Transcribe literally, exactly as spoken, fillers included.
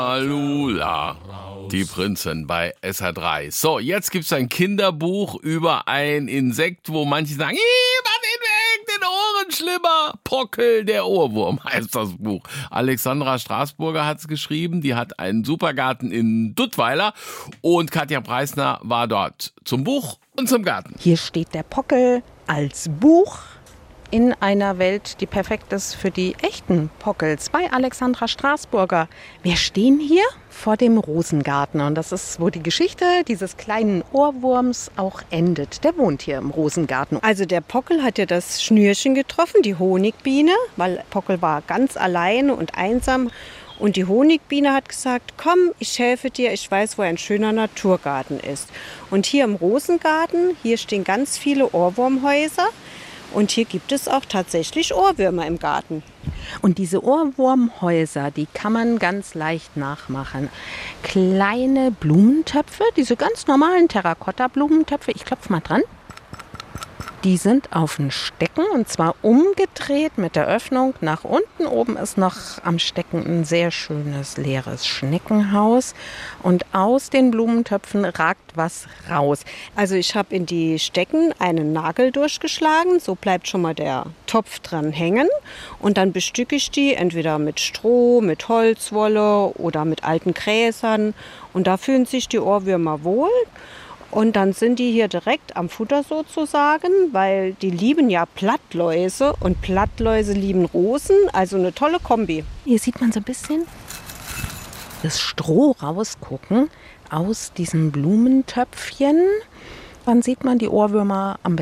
Alula, die Prinzessin bei S H drei. So, jetzt gibt's ein Kinderbuch über ein Insekt, wo manche sagen, "Ih, das Insekt, den Ohren schlimmer." Pockel, der Ohrwurm heißt das Buch. Alexandra Straßburger hat's geschrieben. Die hat einen Supergarten in Duttweiler und Katja Preisner war dort zum Buch und zum Garten. Hier steht der Pockel als Buch in einer Welt, die perfekt ist für die echten Pockels, bei Alexandra Straßburger. Wir stehen hier vor dem Rosengarten und das ist, wo die Geschichte dieses kleinen Ohrwurms auch endet. Der wohnt hier im Rosengarten. Also der Pockel hat ja das Schnürchen getroffen, die Honigbiene, weil Pockel war ganz allein und einsam. Und die Honigbiene hat gesagt, komm, ich helfe dir, ich weiß, wo ein schöner Naturgarten ist. Und hier im Rosengarten, hier stehen ganz viele Ohrwurmhäuser. Und hier gibt es auch tatsächlich Ohrwürmer im Garten. Und diese Ohrwurmhäuser, die kann man ganz leicht nachmachen. Kleine Blumentöpfe, diese ganz normalen Terrakotta-Blumentöpfe, ich klopfe mal dran. Die sind auf den Stecken und zwar umgedreht mit der Öffnung. Nach unten oben ist noch am Stecken ein sehr schönes leeres Schneckenhaus. Und aus den Blumentöpfen ragt was raus. Also ich habe in die Stecken einen Nagel durchgeschlagen. So bleibt schon mal der Topf dran hängen. Und dann bestücke ich die entweder mit Stroh, mit Holzwolle oder mit alten Gräsern. Und da fühlen sich die Ohrwürmer wohl. Und dann sind die hier direkt am Futter sozusagen, weil die lieben ja Blattläuse und Blattläuse lieben Rosen, also eine tolle Kombi. Hier sieht man so ein bisschen das Stroh rausgucken aus diesen Blumentöpfchen. Dann sieht man die Ohrwürmer am besten.